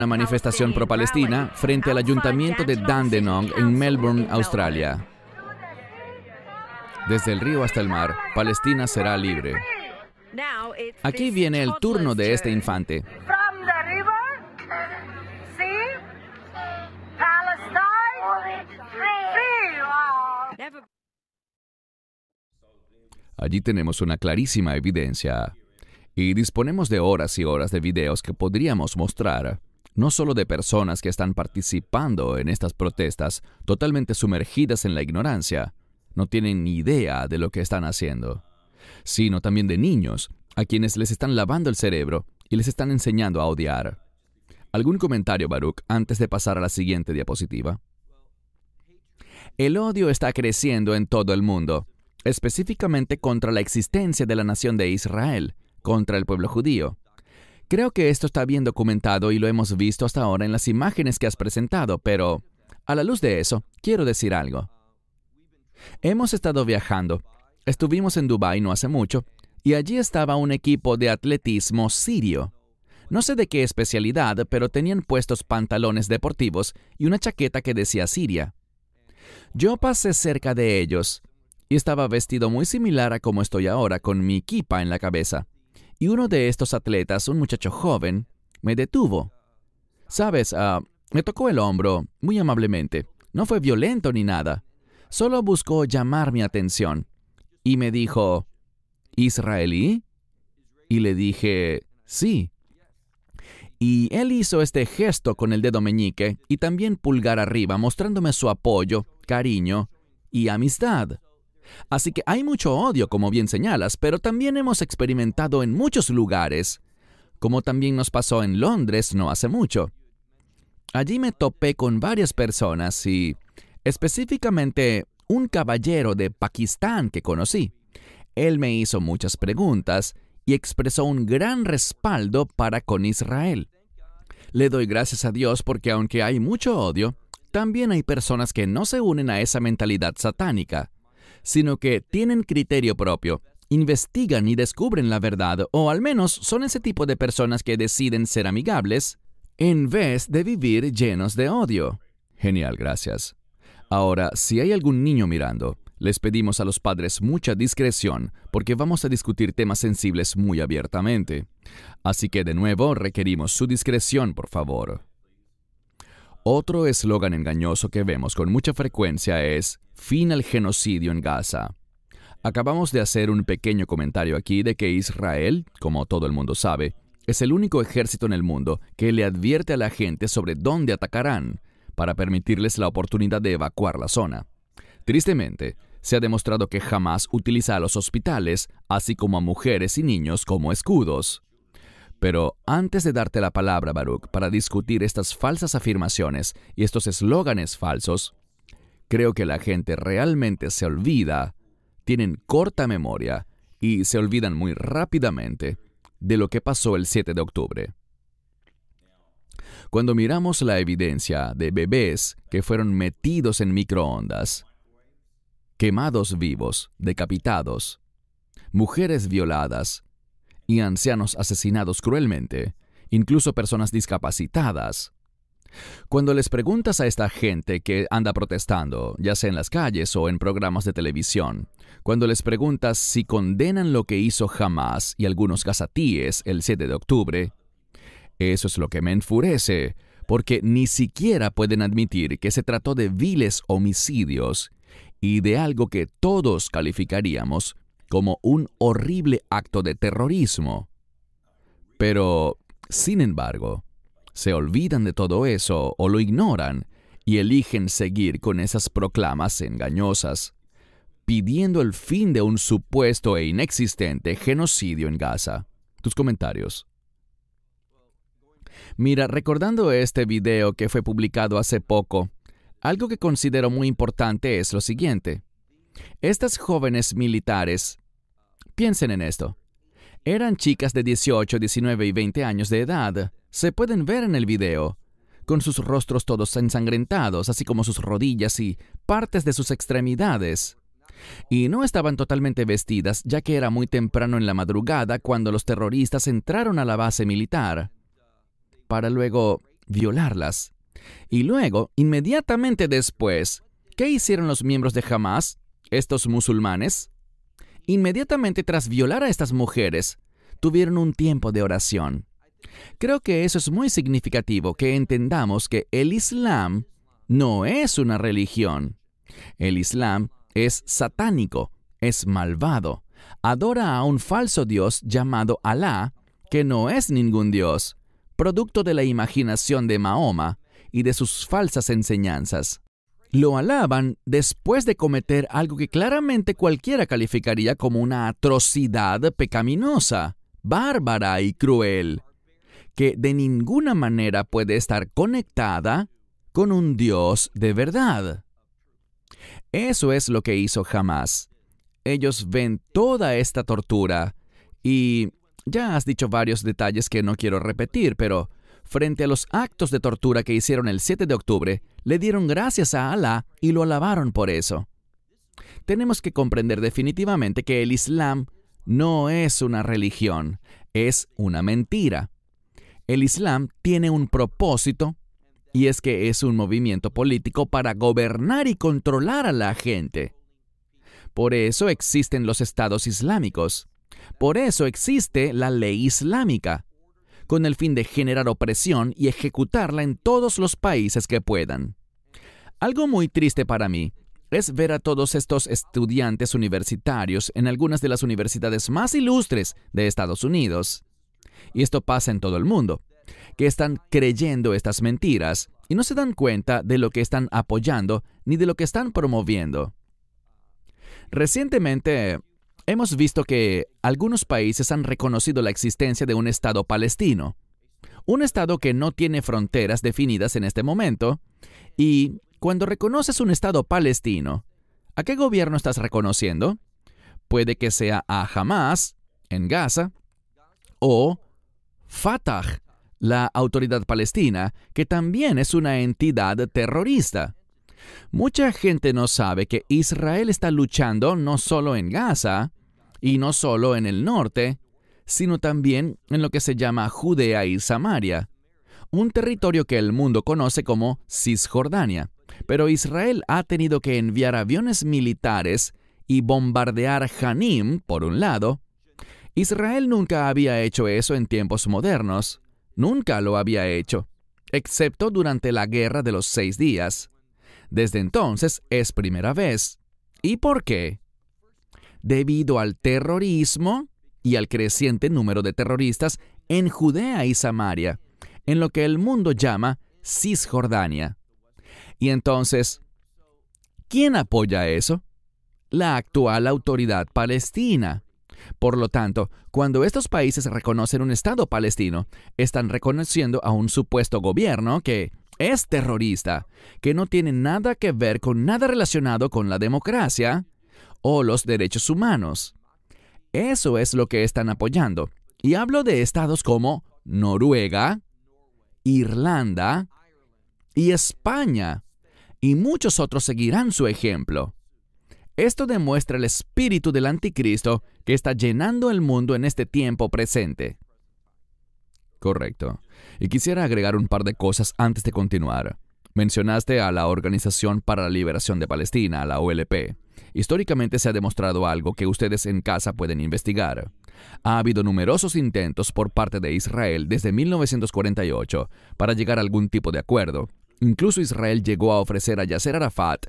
una manifestación pro-Palestina frente al ayuntamiento de Dandenong en Melbourne, Australia. Desde el río hasta el mar, Palestina será libre. Aquí viene el turno de este infante. Allí tenemos una clarísima evidencia. Y disponemos de horas y horas de videos que podríamos mostrar, no solo de personas que están participando en estas protestas, totalmente sumergidas en la ignorancia, no tienen ni idea de lo que están haciendo, sino también de niños, a quienes les están lavando el cerebro y les están enseñando a odiar. ¿Algún comentario, Baruch, antes de pasar a la siguiente diapositiva? El odio está creciendo en todo el mundo, específicamente contra la existencia de la nación de Israel, contra el pueblo judío. Creo que esto está bien documentado y lo hemos visto hasta ahora en las imágenes que has presentado, pero a la luz de eso, quiero decir algo. Hemos estado viajando. Estuvimos en Dubái no hace mucho, y allí estaba un equipo de atletismo sirio. No sé de qué especialidad, pero tenían puestos pantalones deportivos y una chaqueta que decía Siria. Yo pasé cerca de ellos, y estaba vestido muy similar a como estoy ahora, con mi kipa en la cabeza. Y uno de estos atletas, un muchacho joven, me detuvo. ¿Sabes? Me tocó el hombro, muy amablemente. No fue violento ni nada. Solo buscó llamar mi atención. Y me dijo, ¿israelí? Y le dije, sí. Y él hizo este gesto con el dedo meñique y también pulgar arriba, mostrándome su apoyo, cariño y amistad. Así que hay mucho odio, como bien señalas, pero también hemos experimentado en muchos lugares, como también nos pasó en Londres no hace mucho. Allí me topé con varias personas y, específicamente, un caballero de Pakistán que conocí. Él me hizo muchas preguntas y expresó un gran respaldo para con Israel. Le doy gracias a Dios porque aunque hay mucho odio, también hay personas que no se unen a esa mentalidad satánica, sino que tienen criterio propio, investigan y descubren la verdad, o al menos son ese tipo de personas que deciden ser amigables, en vez de vivir llenos de odio. Genial, gracias. Ahora, si hay algún niño mirando, les pedimos a los padres mucha discreción, porque vamos a discutir temas sensibles muy abiertamente. Así que, de nuevo, requerimos su discreción, por favor. Otro eslogan engañoso que vemos con mucha frecuencia es «Fin al genocidio en Gaza». Acabamos de hacer un pequeño comentario aquí de que Israel, como todo el mundo sabe, es el único ejército en el mundo que le advierte a la gente sobre dónde atacarán, para permitirles la oportunidad de evacuar la zona. Tristemente, se ha demostrado que Hamás utiliza a los hospitales, así como a mujeres y niños, como escudos. Pero antes de darte la palabra, Baruch, para discutir estas falsas afirmaciones y estos eslóganes falsos, creo que la gente realmente se olvida, tienen corta memoria y se olvidan muy rápidamente de lo que pasó el 7 de octubre. Cuando miramos la evidencia de bebés que fueron metidos en microondas, quemados vivos, decapitados, mujeres violadas, y ancianos asesinados cruelmente, incluso personas discapacitadas. Cuando les preguntas a esta gente que anda protestando, ya sea en las calles o en programas de televisión, cuando les preguntas si condenan lo que hizo Hamás y algunos gazatíes el 7 de octubre, eso es lo que me enfurece, porque ni siquiera pueden admitir que se trató de viles homicidios y de algo que todos calificaríamos como un horrible acto de terrorismo. Pero, sin embargo, se olvidan de todo eso o lo ignoran y eligen seguir con esas proclamas engañosas, pidiendo el fin de un supuesto e inexistente genocidio en Gaza. Tus comentarios. Mira, recordando este video que fue publicado hace poco, algo que considero muy importante es lo siguiente. Estas jóvenes militares, piensen en esto, eran chicas de 18, 19 y 20 años de edad. Se pueden ver en el video, con sus rostros todos ensangrentados, así como sus rodillas y partes de sus extremidades. Y no estaban totalmente vestidas, ya que era muy temprano en la madrugada cuando los terroristas entraron a la base militar, para luego violarlas. Y luego, inmediatamente después, ¿qué hicieron los miembros de Hamas, estos musulmanes? Inmediatamente tras violar a estas mujeres, tuvieron un tiempo de oración. Creo que eso es muy significativo, que entendamos que el Islam no es una religión. El Islam es satánico, es malvado. Adora a un falso dios llamado Alá, que no es ningún dios, producto de la imaginación de Mahoma y de sus falsas enseñanzas. Lo alaban después de cometer algo que claramente cualquiera calificaría como una atrocidad pecaminosa, bárbara y cruel, que de ninguna manera puede estar conectada con un Dios de verdad. Eso es lo que hizo Hamas. Ellos ven toda esta tortura y ya has dicho varios detalles que no quiero repetir, pero frente a los actos de tortura que hicieron el 7 de octubre, le dieron gracias a Alá y lo alabaron por eso. Tenemos que comprender definitivamente que el Islam no es una religión, es una mentira. El Islam tiene un propósito, y es que es un movimiento político para gobernar y controlar a la gente. Por eso existen los estados islámicos. Por eso existe la ley islámica, con el fin de generar opresión y ejecutarla en todos los países que puedan. Algo muy triste para mí es ver a todos estos estudiantes universitarios en algunas de las universidades más ilustres de Estados Unidos, y esto pasa en todo el mundo, que están creyendo estas mentiras y no se dan cuenta de lo que están apoyando ni de lo que están promoviendo. Recientemente, hemos visto que algunos países han reconocido la existencia de un Estado palestino, un Estado que no tiene fronteras definidas en este momento, y cuando reconoces un Estado palestino, ¿a qué gobierno estás reconociendo? Puede que sea a Hamas, en Gaza, o Fatah, la autoridad palestina, que también es una entidad terrorista. Mucha gente no sabe que Israel está luchando no solo en Gaza, y no solo en el norte, sino también en lo que se llama Judea y Samaria, un territorio que el mundo conoce como Cisjordania. Pero Israel ha tenido que enviar aviones militares y bombardear Janim, por un lado. Israel nunca había hecho eso en tiempos modernos. Nunca lo había hecho, excepto durante la Guerra de los 6 días. Desde entonces es primera vez. ¿Y por qué? Debido al terrorismo y al creciente número de terroristas en Judea y Samaria, en lo que el mundo llama Cisjordania. Y entonces, ¿quién apoya eso? La actual autoridad palestina. Por lo tanto, cuando estos países reconocen un Estado palestino, están reconociendo a un supuesto gobierno que es terrorista, que no tiene nada que ver con nada relacionado con la democracia o los derechos humanos. Eso es lo que están apoyando. Y hablo de estados como Noruega, Irlanda y España, y muchos otros seguirán su ejemplo. Esto demuestra el espíritu del anticristo que está llenando el mundo en este tiempo presente. Correcto. Y quisiera agregar un par de cosas antes de continuar. Mencionaste a la Organización para la Liberación de Palestina, la OLP. Históricamente se ha demostrado algo que ustedes en casa pueden investigar. Ha habido numerosos intentos por parte de Israel desde 1948 para llegar a algún tipo de acuerdo. Incluso Israel llegó a ofrecer a Yasser Arafat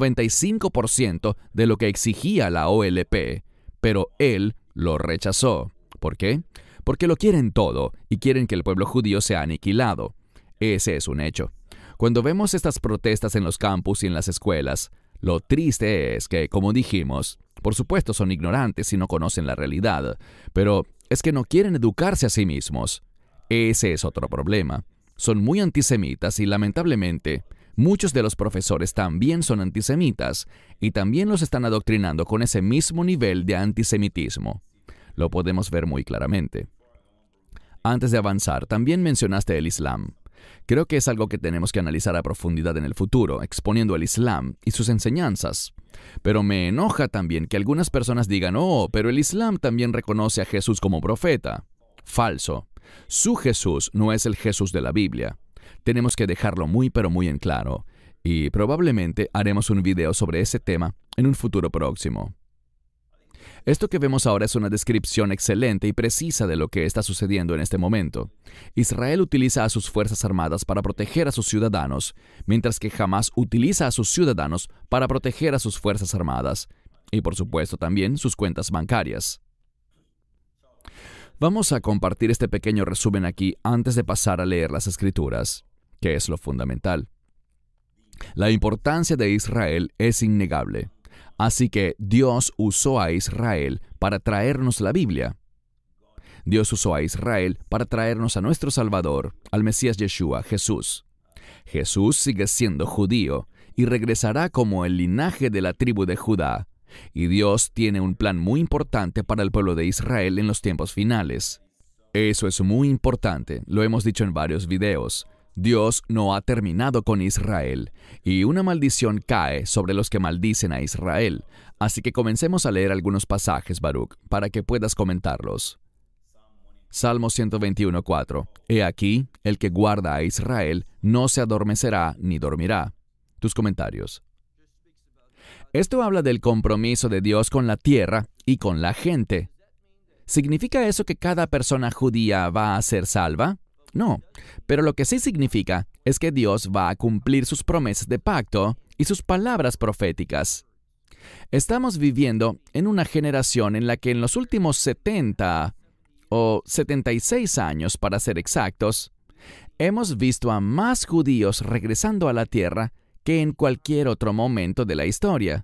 95% de lo que exigía la OLP, pero él lo rechazó. ¿Por qué? Porque lo quieren todo y quieren que el pueblo judío sea aniquilado. Ese es un hecho. Cuando vemos estas protestas en los campus y en las escuelas, lo triste es que, como dijimos, por supuesto son ignorantes y no conocen la realidad, pero es que no quieren educarse a sí mismos. Ese es otro problema. Son muy antisemitas y, lamentablemente, muchos de los profesores también son antisemitas y también los están adoctrinando con ese mismo nivel de antisemitismo. Lo podemos ver muy claramente. Antes de avanzar, también mencionaste el Islam. Creo que es algo que tenemos que analizar a profundidad en el futuro, exponiendo el Islam y sus enseñanzas. Pero me enoja también que algunas personas digan, oh, pero el Islam también reconoce a Jesús como profeta. Falso. Su Jesús no es el Jesús de la Biblia. Tenemos que dejarlo muy pero muy en claro, y probablemente haremos un video sobre ese tema en un futuro próximo. Esto que vemos ahora es una descripción excelente y precisa de lo que está sucediendo en este momento. Israel utiliza a sus fuerzas armadas para proteger a sus ciudadanos, mientras que Hamás utiliza a sus ciudadanos para proteger a sus fuerzas armadas, y por supuesto también sus cuentas bancarias. Vamos a compartir este pequeño resumen aquí antes de pasar a leer las Escrituras, que es lo fundamental. La importancia de Israel es innegable. Así que Dios usó a Israel para traernos la Biblia. Dios usó a Israel para traernos a nuestro Salvador, al Mesías Yeshua, Jesús. Jesús sigue siendo judío y regresará como el linaje de la tribu de Judá. Y Dios tiene un plan muy importante para el pueblo de Israel en los tiempos finales. Eso es muy importante, lo hemos dicho en varios videos. Dios no ha terminado con Israel, y una maldición cae sobre los que maldicen a Israel. Así que comencemos a leer algunos pasajes, Baruch, para que puedas comentarlos. Salmo 121:4. He aquí, el que guarda a Israel no se adormecerá ni dormirá. Tus comentarios. Esto habla del compromiso de Dios con la tierra y con la gente. ¿Significa eso que cada persona judía va a ser salva? No, pero lo que sí significa es que Dios va a cumplir sus promesas de pacto y sus palabras proféticas. Estamos viviendo en una generación en la que en los últimos 70 o 76 años, para ser exactos, hemos visto a más judíos regresando a la tierra que en cualquier otro momento de la historia.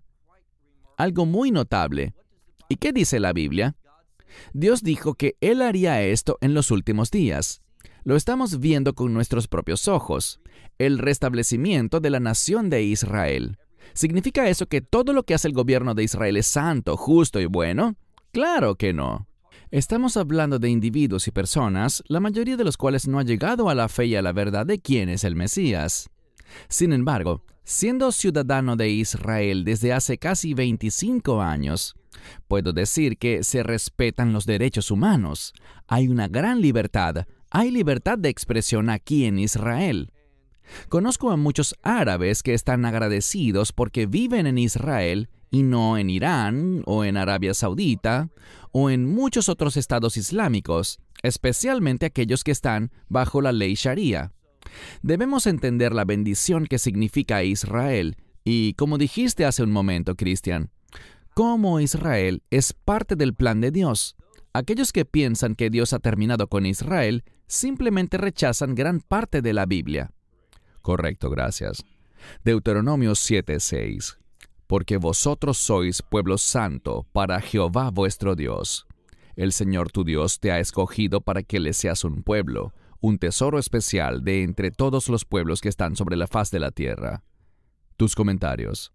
Algo muy notable. ¿Y qué dice la Biblia? Dios dijo que Él haría esto en los últimos días. Lo estamos viendo con nuestros propios ojos. El restablecimiento de la nación de Israel. ¿Significa eso que todo lo que hace el gobierno de Israel es santo, justo y bueno? ¡Claro que no! Estamos hablando de individuos y personas, la mayoría de los cuales no ha llegado a la fe y a la verdad de quién es el Mesías. Sin embargo, siendo ciudadano de Israel desde hace casi 25 años, puedo decir que se respetan los derechos humanos. Hay una gran libertad. Hay libertad de expresión aquí en Israel. Conozco a muchos árabes que están agradecidos porque viven en Israel y no en Irán o en Arabia Saudita o en muchos otros estados islámicos, especialmente aquellos que están bajo la ley Sharia. Debemos entender la bendición que significa Israel y, como dijiste hace un momento, Cristian, cómo Israel es parte del plan de Dios. Aquellos que piensan que Dios ha terminado con Israel simplemente rechazan gran parte de la Biblia. Correcto, gracias. Deuteronomio 7:6. Porque vosotros sois pueblo santo para Jehová vuestro Dios. El Señor tu Dios te ha escogido para que le seas un pueblo, un tesoro especial de entre todos los pueblos que están sobre la faz de la tierra. Tus comentarios.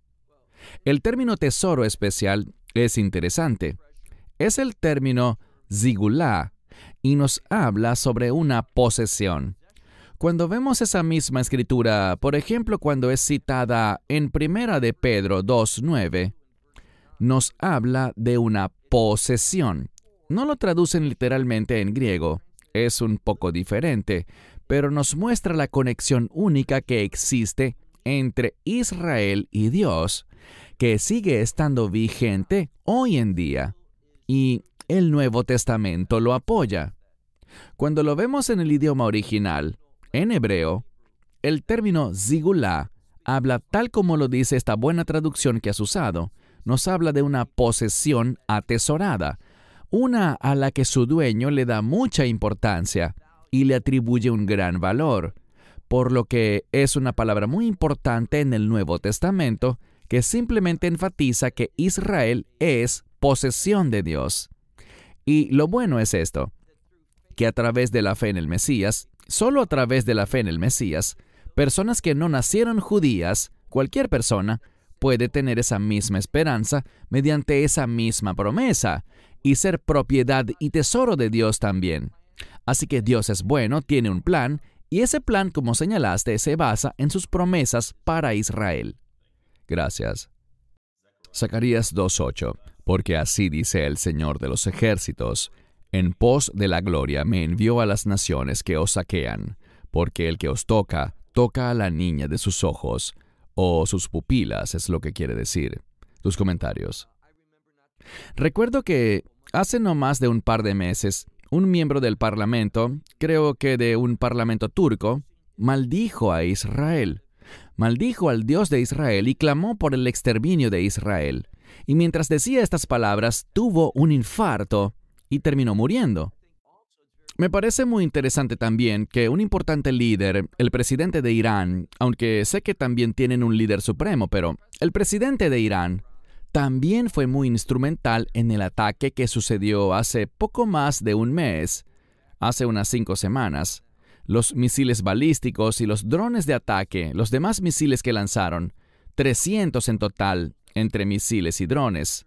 El término tesoro especial es interesante. Es el término zigulá y nos habla sobre una posesión. Cuando vemos esa misma escritura, por ejemplo, cuando es citada en 1 de Pedro 2:9, nos habla de una posesión. No lo traducen literalmente en griego, es un poco diferente, pero nos muestra la conexión única que existe entre Israel y Dios, que sigue estando vigente hoy en día. Y el Nuevo Testamento lo apoya. Cuando lo vemos en el idioma original, en hebreo, el término zigulá habla tal como lo dice esta buena traducción que has usado. Nos habla de una posesión atesorada, una a la que su dueño le da mucha importancia y le atribuye un gran valor, por lo que es una palabra muy importante en el Nuevo Testamento que simplemente enfatiza que Israel es posesión de Dios. Y lo bueno es esto, que a través de la fe en el Mesías, solo a través de la fe en el Mesías, personas que no nacieron judías, cualquier persona, puede tener esa misma esperanza mediante esa misma promesa y ser propiedad y tesoro de Dios también. Así que Dios es bueno, tiene un plan, y ese plan, como señalaste, se basa en sus promesas para Israel. Gracias. Zacarías 2:8. Porque así dice el Señor de los ejércitos: en pos de la gloria me envió a las naciones que os saquean, porque el que os toca, toca a la niña de sus ojos, o sus pupilas, es lo que quiere decir. Tus comentarios. Recuerdo que hace no más de un par de meses, un miembro del parlamento, creo que de un parlamento turco, maldijo a Israel. Maldijo al Dios de Israel y clamó por el exterminio de Israel. Y mientras decía estas palabras, tuvo un infarto y terminó muriendo. Me parece muy interesante también que un importante líder, el presidente de Irán, aunque sé que también tienen un líder supremo, pero el presidente de Irán también fue muy instrumental en el ataque que sucedió hace poco más de un mes, hace unas 5 semanas. Los misiles balísticos y los drones de ataque, los demás misiles que lanzaron, 300 en total, entre misiles y drones.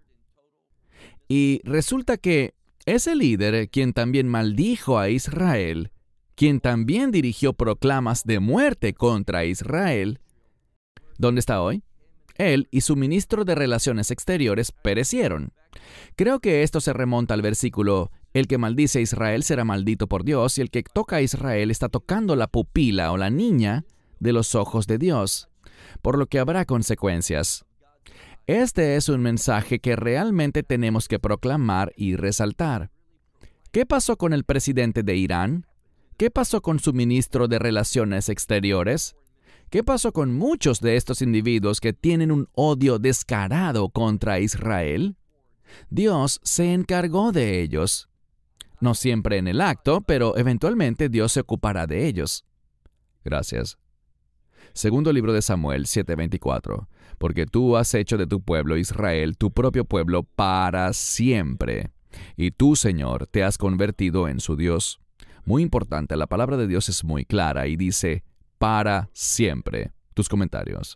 Y resulta que ese líder, quien también maldijo a Israel, quien también dirigió proclamas de muerte contra Israel, ¿dónde está hoy? Él y su ministro de Relaciones Exteriores perecieron. Creo que esto se remonta al versículo: el que maldice a Israel será maldito por Dios, y el que toca a Israel está tocando la pupila o la niña de los ojos de Dios, por lo que habrá consecuencias. Este es un mensaje que realmente tenemos que proclamar y resaltar. ¿Qué pasó con el presidente de Irán? ¿Qué pasó con su ministro de Relaciones Exteriores? ¿Qué pasó con muchos de estos individuos que tienen un odio descarado contra Israel? Dios se encargó de ellos. No siempre en el acto, pero eventualmente Dios se ocupará de ellos. Gracias. Segundo libro de Samuel 7:24. Porque tú has hecho de tu pueblo Israel tu propio pueblo para siempre. Y tú, Señor, te has convertido en su Dios. Muy importante, la palabra de Dios es muy clara y dice, para siempre. Tus comentarios.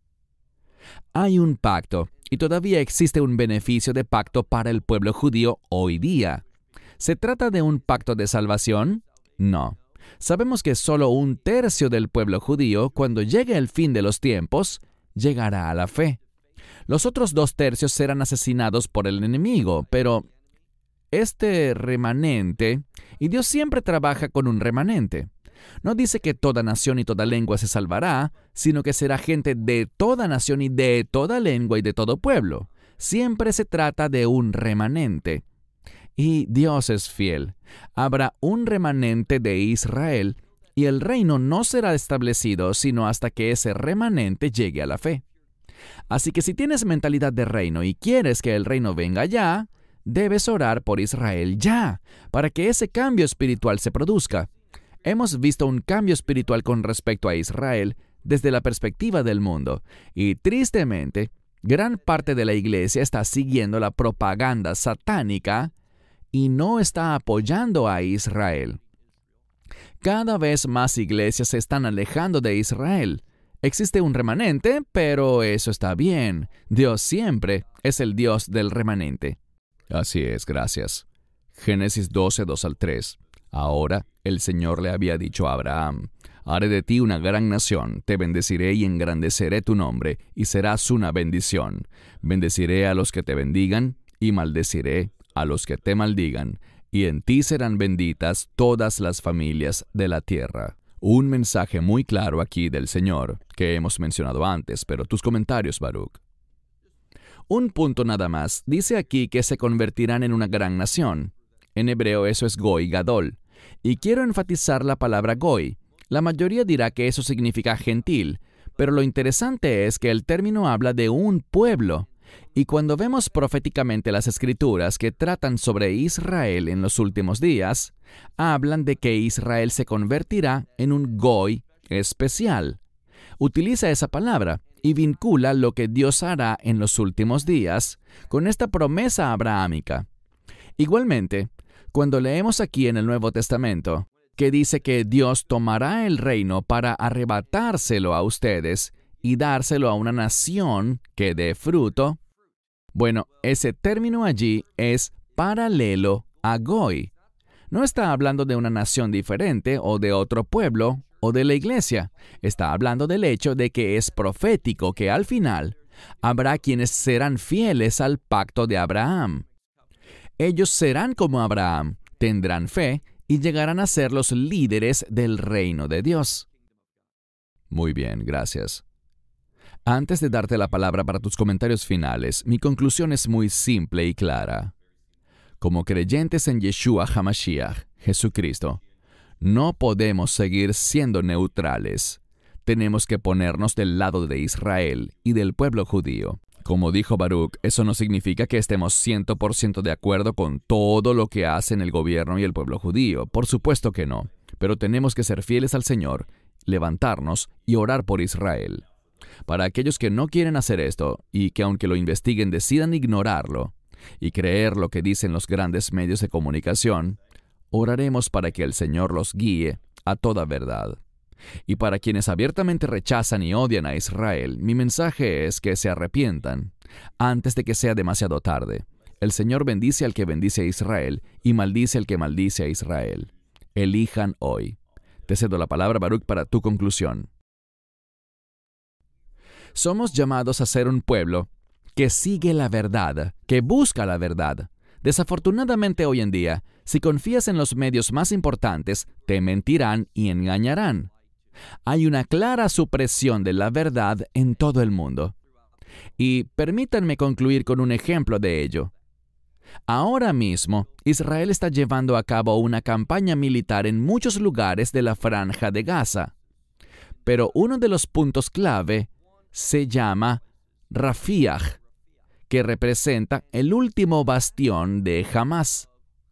Hay un pacto, y todavía existe un beneficio de pacto para el pueblo judío hoy día. ¿Se trata de un pacto de salvación? No. Sabemos que solo 1/3 del pueblo judío, cuando llegue el fin de los tiempos, llegará a la fe. Los otros 2/3 serán asesinados por el enemigo, pero este remanente, y Dios siempre trabaja con un remanente. No dice que toda nación y toda lengua se salvará, sino que será gente de toda nación y de toda lengua y de todo pueblo. Siempre se trata de un remanente. Y Dios es fiel. Habrá un remanente de Israel, y el reino no será establecido sino hasta que ese remanente llegue a la fe. Así que si tienes mentalidad de reino y quieres que el reino venga ya, debes orar por Israel ya, para que ese cambio espiritual se produzca. Hemos visto un cambio espiritual con respecto a Israel desde la perspectiva del mundo, y tristemente, gran parte de la iglesia está siguiendo la propaganda satánica y no está apoyando a Israel. Cada vez más iglesias se están alejando de Israel. Existe un remanente, pero eso está bien. Dios siempre es el Dios del remanente. Así es, gracias. Génesis 12, 2-3. Ahora el Señor le había dicho a Abraham, haré de ti una gran nación, te bendeciré y engrandeceré tu nombre, y serás una bendición. Bendeciré a los que te bendigan, y maldeciré a los que te maldigan, y en ti serán benditas todas las familias de la tierra. Un mensaje muy claro aquí del Señor, que hemos mencionado antes, pero tus comentarios, Baruch. Un punto nada más. Dice aquí que se convertirán en una gran nación. En hebreo eso es Goy Gadol. Y quiero enfatizar la palabra Goy. La mayoría dirá que eso significa gentil, pero lo interesante es que el término habla de un pueblo. Y cuando vemos proféticamente las escrituras que tratan sobre Israel en los últimos días, hablan de que Israel se convertirá en un Goy especial. Utiliza esa palabra y vincula lo que Dios hará en los últimos días con esta promesa abrahámica. Igualmente, cuando leemos aquí en el Nuevo Testamento, que dice que Dios tomará el reino para arrebatárselo a ustedes y dárselo a una nación que dé fruto, bueno, ese término allí es paralelo a Goy. No está hablando de una nación diferente o de otro pueblo o de la iglesia. Está hablando del hecho de que es profético que al final habrá quienes serán fieles al pacto de Abraham. Ellos serán como Abraham, tendrán fe y llegarán a ser los líderes del reino de Dios. Muy bien, gracias. Antes de darte la palabra para tus comentarios finales, mi conclusión es muy simple y clara. Como creyentes en Yeshua HaMashiach, Jesucristo, no podemos seguir siendo neutrales. Tenemos que ponernos del lado de Israel y del pueblo judío. Como dijo Baruch, eso no significa que estemos 100% de acuerdo con todo lo que hacen el gobierno y el pueblo judío. Por supuesto que no. Pero tenemos que ser fieles al Señor, levantarnos y orar por Israel. Para aquellos que no quieren hacer esto y que aunque lo investiguen decidan ignorarlo y creer lo que dicen los grandes medios de comunicación, oraremos para que el Señor los guíe a toda verdad. Y para quienes abiertamente rechazan y odian a Israel, mi mensaje es que se arrepientan antes de que sea demasiado tarde. El Señor bendice al que bendice a Israel y maldice al que maldice a Israel. Elijan hoy. Te cedo la palabra, Baruch, para tu conclusión. Somos llamados a ser un pueblo que sigue la verdad, que busca la verdad. Desafortunadamente hoy en día, si confías en los medios más importantes, te mentirán y engañarán. Hay una clara supresión de la verdad en todo el mundo. Y permítanme concluir con un ejemplo de ello. Ahora mismo, Israel está llevando a cabo una campaña militar en muchos lugares de la Franja de Gaza. Pero uno de los puntos clave se llama Rafiah, que representa el último bastión de Hamás.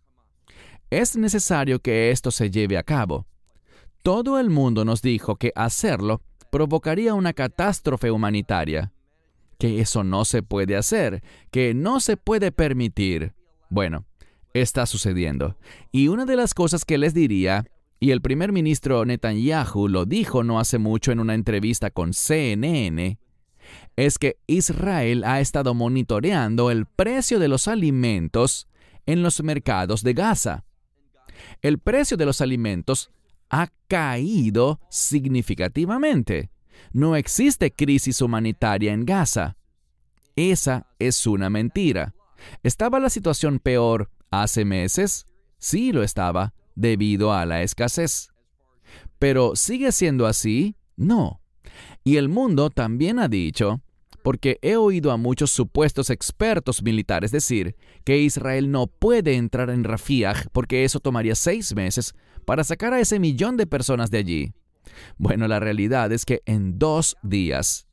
Es necesario que esto se lleve a cabo. Todo el mundo nos dijo que hacerlo provocaría una catástrofe humanitaria, que eso no se puede hacer, que no se puede permitir. Bueno, está sucediendo. Y una de las cosas que les diría, y el primer ministro Netanyahu lo dijo no hace mucho en una entrevista con CNN, es que Israel ha estado monitoreando el precio de los alimentos en los mercados de Gaza. El precio de los alimentos ha caído significativamente. No existe crisis humanitaria en Gaza. Esa es una mentira. ¿Estaba la situación peor hace meses? Sí, lo estaba, debido a la escasez. ¿Pero sigue siendo así? No. Y el mundo también ha dicho, porque he oído a muchos supuestos expertos militares decir que Israel no puede entrar en Rafiah porque eso tomaría 6 meses para sacar a ese 1.000.000 de personas de allí. Bueno, la realidad es que en 2 días,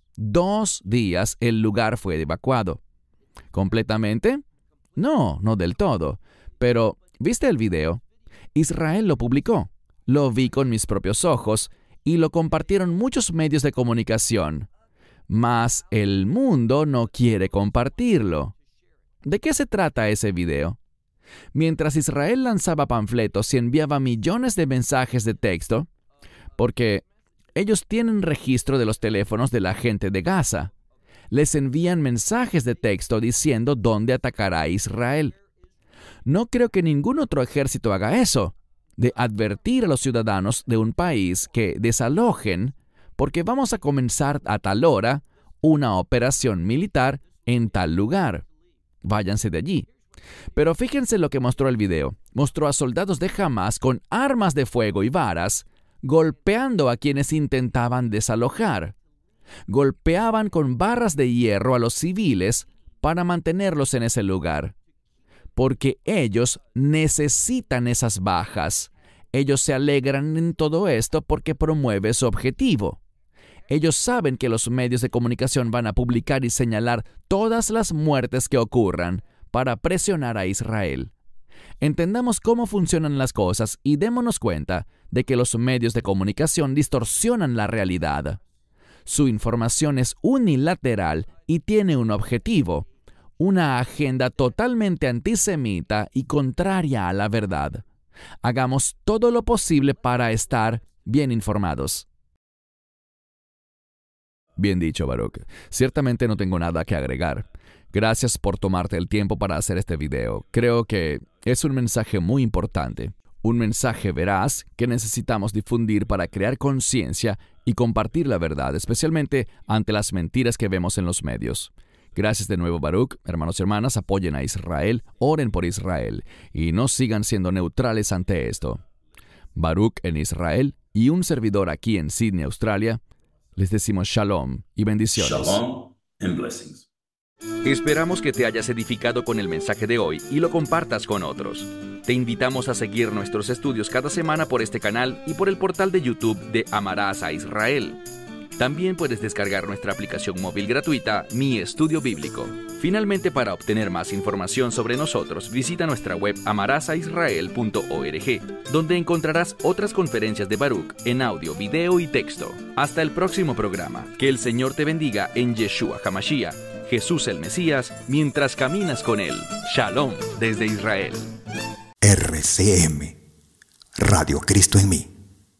el lugar fue evacuado. ¿Completamente? No, no del todo. Pero, ¿viste el video? Israel lo publicó. Lo vi con mis propios ojos y lo compartieron muchos medios de comunicación. Mas el mundo no quiere compartirlo. ¿De qué se trata ese video? Mientras Israel lanzaba panfletos y enviaba millones de mensajes de texto, porque ellos tienen registro de los teléfonos de la gente de Gaza, les envían mensajes de texto diciendo dónde atacará Israel. No creo que ningún otro ejército haga eso, de advertir a los ciudadanos de un país que desalojen porque vamos a comenzar a tal hora una operación militar en tal lugar. Váyanse de allí. Pero fíjense lo que mostró el video. Mostró a soldados de Hamás con armas de fuego y varas, golpeando a quienes intentaban desalojar. Golpeaban con barras de hierro a los civiles para mantenerlos en ese lugar. Porque ellos necesitan esas bajas. Ellos se alegran en todo esto porque promueve su objetivo. Ellos saben que los medios de comunicación van a publicar y señalar todas las muertes que ocurran para presionar a Israel. Entendamos cómo funcionan las cosas y démonos cuenta de que los medios de comunicación distorsionan la realidad. Su información es unilateral y tiene un objetivo, una agenda totalmente antisemita y contraria a la verdad. Hagamos todo lo posible para estar bien informados. Bien dicho, Baruch. Ciertamente no tengo nada que agregar. Gracias por tomarte el tiempo para hacer este video. Creo que es un mensaje muy importante. Un mensaje veraz que necesitamos difundir para crear conciencia y compartir la verdad, especialmente ante las mentiras que vemos en los medios. Gracias de nuevo, Baruch. Hermanos y hermanas, apoyen a Israel, oren por Israel y no sigan siendo neutrales ante esto. Baruch en Israel y un servidor aquí en Sydney, Australia, les decimos shalom y bendiciones. Shalom and blessings. Esperamos que te hayas edificado con el mensaje de hoy y lo compartas con otros. Te invitamos a seguir nuestros estudios cada semana por este canal y por el portal de YouTube de Amarás a Israel. También puedes descargar nuestra aplicación móvil gratuita, Mi Estudio Bíblico. Finalmente, para obtener más información sobre nosotros, visita nuestra web amarasaisrael.org, donde encontrarás otras conferencias de Baruch en audio, video y texto. Hasta el próximo programa. Que el Señor te bendiga en Yeshua HaMashiach, Jesús el Mesías, mientras caminas con Él. Shalom desde Israel. RCM, Radio Cristo en mí.